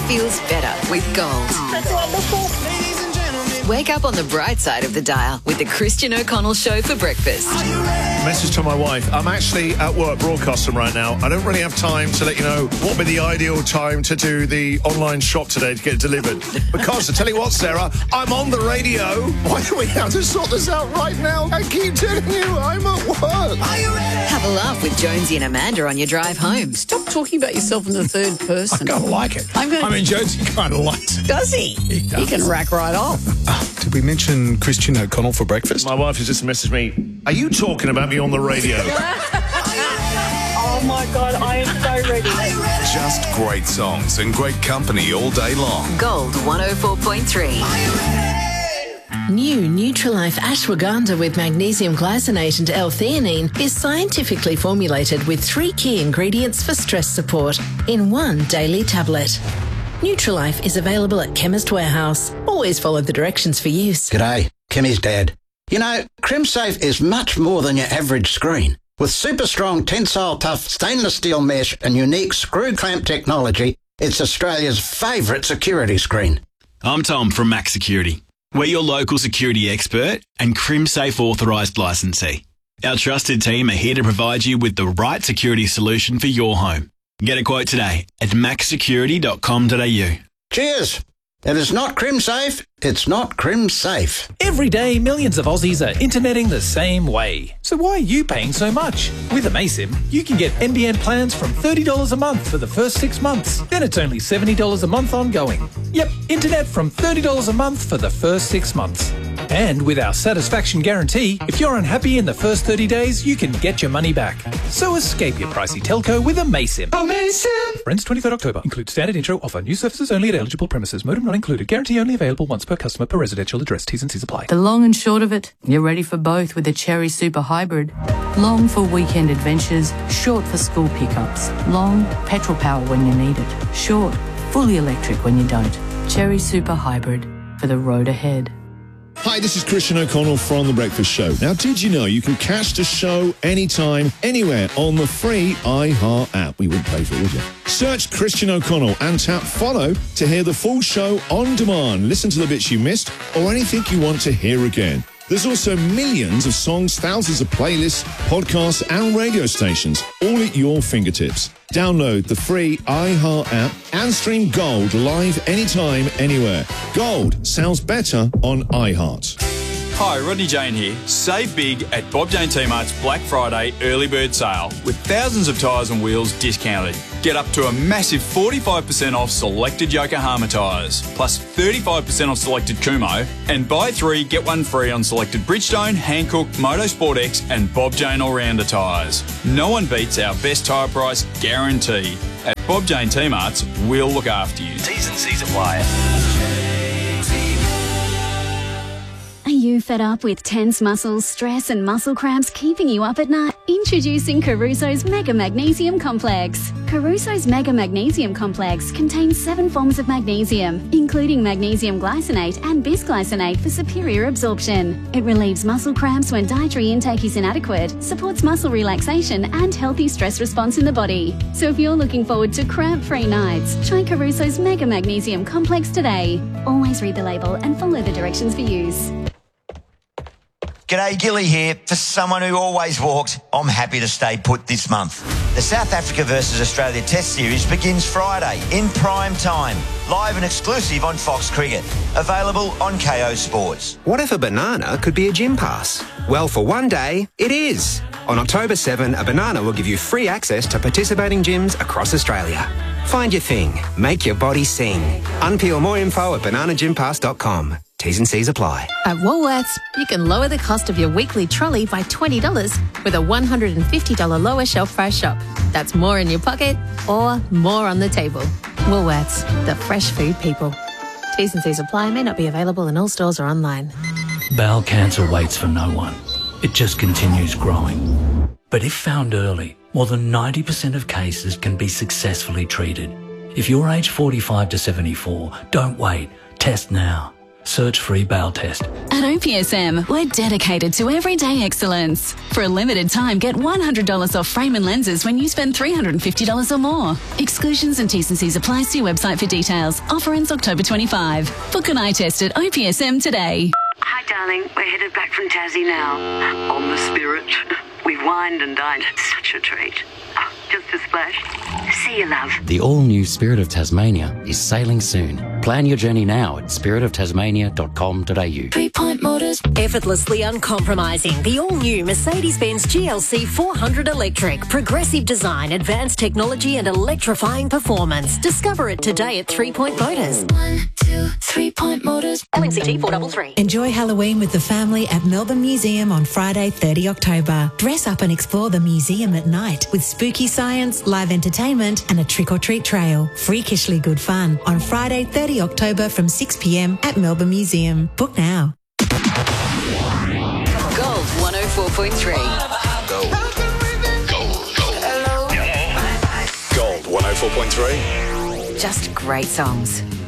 feels better with Gold. That's wonderful. Wake up on the bright side of the dial with the Christian O'Connell Show for breakfast. Message to my wife. I'm actually at work broadcasting right now. I don't really have time to let you know what would be the ideal time to do the online shop today to get it delivered. Because I tell you what, Sarah, I'm on the radio. Why do we have to sort this out right now? I keep telling you, I'm at work. Are you ready? Have a laugh with Jonesy and Amanda on your drive home. Stop talking about yourself in the third person. I kind of like it. I mean, Jonesy kind of likes it. Does he? He does. He can rack right off. Did we mention Christian O'Connell for breakfast? My wife has just messaged me. Are you talking about me on the radio? Oh my God, I am so ready. Just great songs and great company all day long. Gold 104.3. New Nutrilife Ashwagandha with magnesium glycinate and L-theanine is scientifically formulated with 3 key ingredients for stress support in one daily tablet. Nutrilife is available at Chemist Warehouse. Always follow the directions for use. G'day, Kimmy's dad. You know, CrimSafe is much more than your average screen. With super strong tensile tough stainless steel mesh and unique screw clamp technology, it's Australia's favourite security screen. I'm Tom from Max Security. We're your local security expert and CrimSafe authorised licensee. Our trusted team are here to provide you with the right security solution for your home. Get a quote today at maxsecurity.com.au. Cheers! If it's not CrimSafe, it's not CrimSafe. Every day, millions of Aussies are interneting the same way. So why are you paying so much? With Amaysim, you can get NBN plans from $30 a month for the first 6 months. Then it's only $70 a month ongoing. Yep, internet from $30 a month for the first 6 months. And with our satisfaction guarantee, if you're unhappy in the first 30 days, you can get your money back. So escape your pricey telco with Amaysim. Amaysim! Ends 23rd October. Includes standard intro offer. New services only at eligible premises. Modem not included. Guarantee only available once per customer per residential address. T's and C's apply. The long and short of it, you're ready for both with a Cherry Super Hybrid. Long for weekend adventures, short for school pickups. Long, petrol power when you need it. Short, fully electric when you don't. Cherry Super Hybrid for the road ahead. Hi, this is Christian O'Connell from The Breakfast Show. Now, did you know you can catch the show anytime, anywhere on the free iHeart app? We wouldn't pay for it, would you? Search Christian O'Connell and tap follow to hear the full show on demand. Listen to the bits you missed or anything you want to hear again. There's also millions of songs, thousands of playlists, podcasts and radio stations, all at your fingertips. Download the free iHeart app and stream Gold live anytime, anywhere. Gold sounds better on iHeart. Hi, Rodney Jane here. Save big at Bob Jane T-Mart's Black Friday early bird sale with thousands of tyres and wheels discounted. Get up to a massive 45% off selected Yokohama tyres, plus 35% off selected Kumo, and buy 3, get 1 free on selected Bridgestone, Hankook, Motorsport X and Bob Jane All-Rounder tyres. No one beats our best tyre price guarantee. At Bob Jane T-Mart's, we'll look after you. T's and C's apply. Are you fed up with tense muscles, stress and muscle cramps keeping you up at night? Introducing Caruso's Mega Magnesium Complex. Caruso's Mega Magnesium Complex contains 7 forms of magnesium, including magnesium glycinate and bisglycinate for superior absorption. It relieves muscle cramps when dietary intake is inadequate, supports muscle relaxation and healthy stress response in the body. So if you're looking forward to cramp-free nights, try Caruso's Mega Magnesium Complex today. Always read the label and follow the directions for use. G'day, Gilly here. For someone who always walked, I'm happy to stay put this month. The South Africa versus Australia Test Series begins Friday in prime time. Live and exclusive on Fox Cricket. Available on KO Sports. What if a banana could be a gym pass? Well, for one day, it is. On October 7, a banana will give you free access to participating gyms across Australia. Find your thing. Make your body sing. Unpeel more info at bananagympass.com. T's and C's apply. At Woolworths, you can lower the cost of your weekly trolley by $20 with a $150 lower shelf price shop. That's more in your pocket or more on the table. Woolworths, the fresh food people. T's and C's apply. May not be available in all stores or online. Bowel cancer waits for no one. It just continues growing. But if found early, more than 90% of cases can be successfully treated. If you're aged 45 to 74, don't wait. Test now. Search free bail test. At OPSM, we're dedicated to everyday excellence. For a limited time, get $100 off frame and lenses when you spend $350 or more. Exclusions and T&Cs apply. See website for details. Offer ends October 25. Book an eye test at OPSM today. Hi, darling. We're headed back from Tassie now. On the Spirit. We wined and dined. Such a treat. Oh, just a splash. See you, love. The all-new Spirit of Tasmania is sailing soon. Plan your journey now at spiritoftasmania.com.au. 3-point motors. Effortlessly uncompromising. The all-new Mercedes-Benz GLC 400 Electric. Progressive design, advanced technology and electrifying performance. Discover it today at 3-point Motors. 1, 2, 3-point motors. LNCT 433. Enjoy Halloween with the family at Melbourne Museum on Friday, 30 October. Dress up and explore the museum at night with spooky science, live entertainment and a trick-or-treat trail. Freakishly good fun on Friday, 30 October from 6 p.m. at Melbourne Museum. Book now. Gold 104.3. Gold. Gold 104.3. Just great songs.